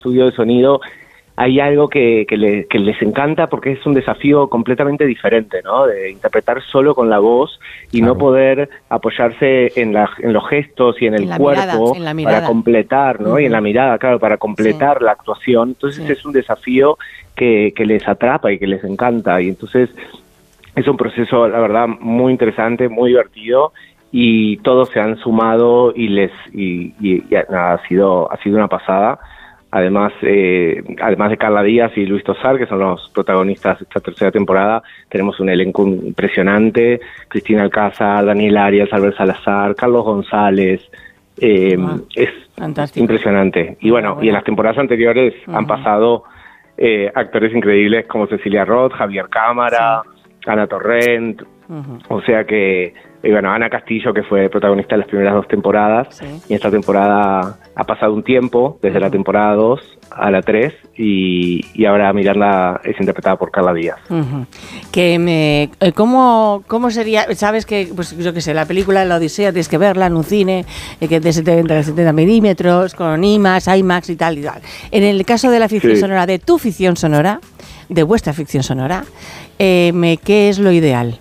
estudio de sonido, hay algo que les encanta porque es un desafío completamente diferente, ¿no? De interpretar solo con la voz y no poder apoyarse en los gestos y en el cuerpo para completar, ¿no? Y en la mirada, claro, para completar la actuación. Entonces es un desafío que les atrapa y que les encanta. Y entonces es un proceso, la verdad, muy interesante, muy divertido, y todos se han sumado y nada, ha sido una pasada. Además de Carla Díaz y Luis Tosar, que son los protagonistas de esta tercera temporada, tenemos un elenco impresionante: Cristina Alcázar, Daniel Arias, Albert Salazar, Carlos González. Es fantástico, impresionante. Y bueno, y en las temporadas anteriores han pasado actores increíbles como Cecilia Roth, Javier Cámara, Ana Torrent, o sea que, bueno, Ana Castillo, que fue protagonista de las primeras 2 temporadas, y esta temporada ha pasado un tiempo, desde la temporada 2 a la 3, y ahora Miranda es interpretada por Carla Díaz. ¿Cómo sería? Sabes que, pues yo qué sé, la película La Odisea tienes que verla en un cine que es de 70 milímetros, con IMAX y tal y tal. En el caso de la ficción sonora, de tu ficción sonora, de vuestra ficción sonora, ¿qué es lo ideal?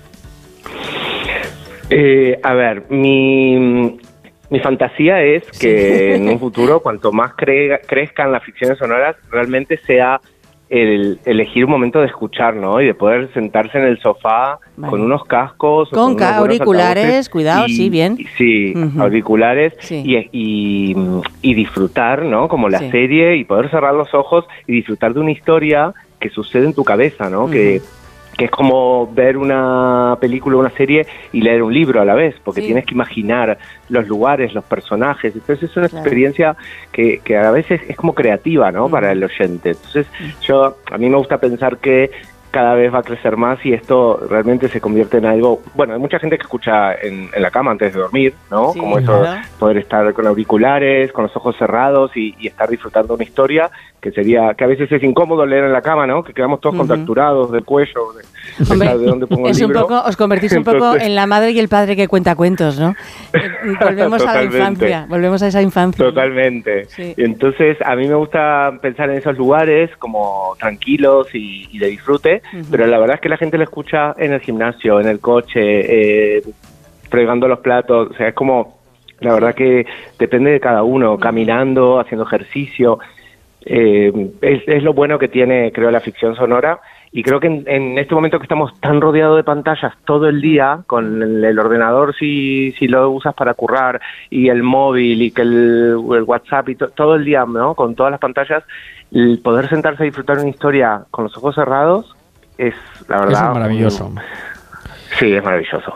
A ver, mi fantasía es que en un futuro, cuanto más crezcan las ficciones sonoras, realmente sea el elegir un momento de escuchar, ¿no? Y de poder sentarse en el sofá con unos cascos, con auriculares, cuidado, bien. Auriculares, y disfrutar, ¿no? Como la serie, y poder cerrar los ojos y disfrutar de una historia que sucede en tu cabeza, ¿no? Que es como ver una película o una serie y leer un libro a la vez, porque tienes que imaginar los lugares, los personajes. Entonces es una experiencia que a veces es como creativa, ¿no? Para el oyente. Entonces a mí me gusta pensar que cada vez va a crecer más y esto realmente se convierte en algo... Bueno, hay mucha gente que escucha en la cama antes de dormir, ¿no? Como eso, poder estar con auriculares, con los ojos cerrados y estar disfrutando una historia que a veces es incómodo leer en la cama, ¿no? Que quedamos todos contracturados del cuello, de dónde pongo el libro. Os convertís un poco en la madre y el padre que cuenta cuentos, ¿no? Volvemos a la infancia, volvemos a esa infancia. Totalmente. Sí. Entonces, a mí me gusta pensar en esos lugares como tranquilos y de disfrute, pero la verdad es que la gente lo escucha en el gimnasio, en el coche, fregando los platos, o sea, es como, la verdad que depende de cada uno, caminando, haciendo ejercicio. Es lo bueno que tiene, creo, la ficción sonora, y creo que en este momento que estamos tan rodeados de pantallas todo el día, con el ordenador si lo usas para currar, y el móvil, y que el WhatsApp, y todo el día, ¿no? Con todas las pantallas, el poder sentarse a disfrutar una historia con los ojos cerrados es, la verdad... Eso es maravilloso. Sí, es maravilloso.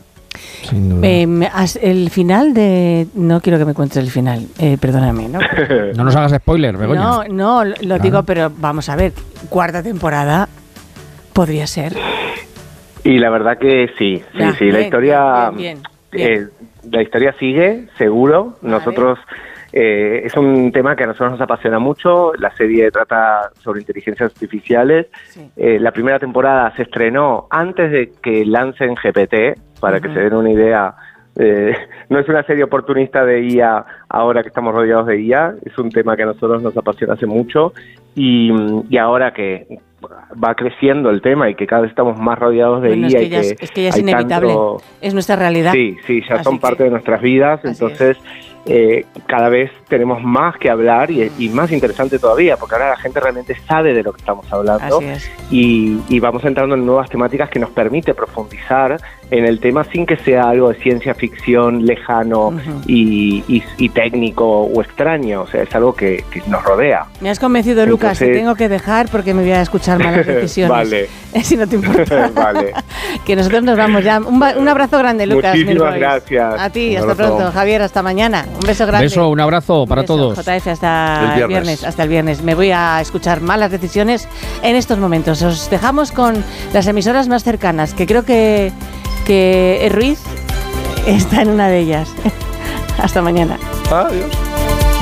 El final de... No quiero que me cuentes el final, perdóname, ¿no? No nos hagas spoiler, Begoña. No, lo digo, pero vamos a ver, 4ª temporada podría ser. Y la verdad que sí, la historia... Bien. La historia sigue, seguro. Nosotros... es un tema que a nosotros nos apasiona mucho. La serie trata sobre inteligencias artificiales. La primera temporada se estrenó antes de que lancen GPT, para que se den una idea. No es una serie oportunista de IA ahora que estamos rodeados de IA, es un tema que a nosotros nos apasiona hace mucho, y ahora que va creciendo el tema y que cada vez estamos más rodeados de IA, es que ya es inevitable, es nuestra realidad. Sí, ya así son parte de nuestras vidas, entonces cada vez tenemos más que hablar y más interesante todavía, porque ahora la gente realmente sabe de lo que estamos hablando, y vamos entrando en nuevas temáticas que nos permite profundizar en el tema sin que sea algo de ciencia ficción lejano y técnico o extraño, o sea, es algo que nos rodea. Me has convencido, Lucas, te tengo que dejar porque me voy a escuchar malas decisiones. Vale. Si no te importa. Vale. Que nosotros nos vamos ya. Un abrazo grande, Lucas. Muchísimas gracias. A ti, hasta pronto. Javier, hasta mañana. Un beso grande. Un abrazo para todos. JF, hasta el viernes. Hasta el viernes. Me voy a escuchar malas decisiones en estos momentos. Os dejamos con las emisoras más cercanas, que creo que Ruiz está en una de ellas. Hasta mañana. Adiós.